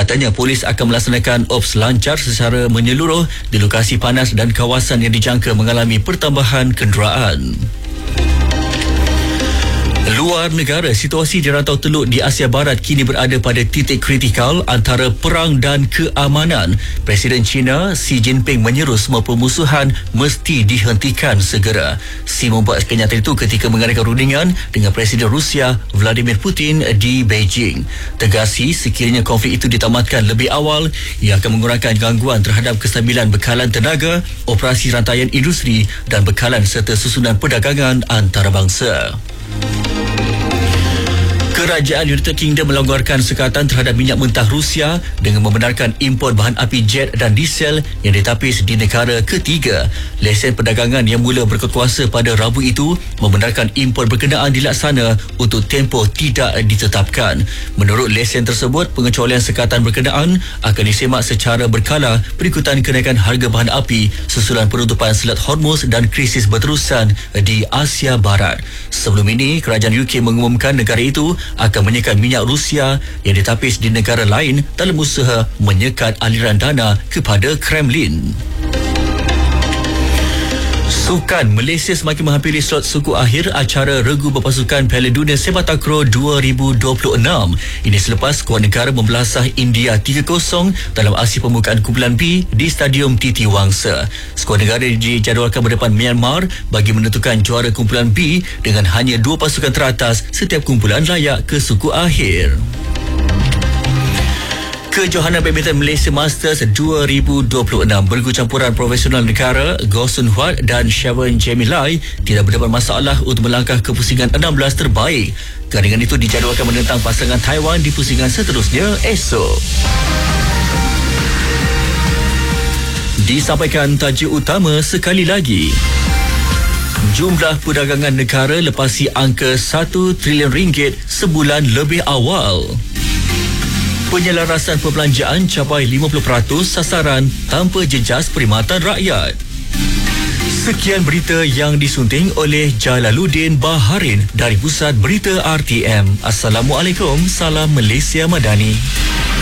Katanya polis akan melaksanakan ops lancar secara menyeluruh di lokasi panas dan kawasan yang dijangka mengalami pertambahan kenderaan. Luar negara, situasi di rantau teluk di Asia Barat kini berada pada titik kritikal antara perang dan keamanan. Presiden China Xi Jinping menyeru semua permusuhan mesti dihentikan segera. Xi membuat kenyataan itu ketika mengadakan rundingan dengan Presiden Rusia Vladimir Putin di Beijing. Tegas Xi, sekiranya konflik itu ditamatkan lebih awal, ia akan mengurangkan gangguan terhadap kestabilan bekalan tenaga, operasi rantaian industri dan bekalan serta susunan perdagangan antarabangsa. Kerajaan United Kingdom melonggarkan sekatan terhadap minyak mentah Rusia dengan membenarkan import bahan api jet dan diesel yang ditapis di negara ketiga. Lesen perdagangan yang mula berkuasa pada Rabu itu membenarkan import berkenaan dilaksana untuk tempoh tidak ditetapkan. Menurut lesen tersebut, pengecualian sekatan berkenaan akan disemak secara berkala berikutan kenaikan harga bahan api susulan penutupan Selat Hormuz dan krisis berterusan di Asia Barat. Sebelum ini, kerajaan UK mengumumkan negara itu akan menyekat minyak Rusia yang ditapis di negara lain dalam usaha menyekat aliran dana kepada Kremlin. Sukan Malaysia semakin menghampiri slot suku akhir acara regu berpasukan Piala Dunia Sepak Takraw 2026. Ini selepas skuad negara membelasah India 3-0 dalam aksi pembukaan kumpulan B di Stadium Titi Wangsa. Skuad negara dijadualkan berdepan Myanmar bagi menentukan juara kumpulan B dengan hanya 2 pasukan teratas setiap kumpulan layak ke suku akhir. Kejohanan Badminton Malaysia Masters 2026 bergu campuran profesional negara Gosun Huat dan Sharon Jamilai tidak berdepan masalah untuk melangkah ke pusingan 16 terbaik. Gandingan itu dijadualkan menentang pasangan Taiwan di pusingan seterusnya esok. Disampaikan tajuk utama sekali lagi. Jumlah perdagangan negara lepasi angka RM1 trilion sebulan lebih awal. Penyelarasan perbelanjaan capai 50% sasaran tanpa jejas perkhidmatan rakyat. Sekian berita yang disunting oleh Jalaluddin Baharin dari Pusat Berita RTM. Assalamualaikum, salam Malaysia Madani.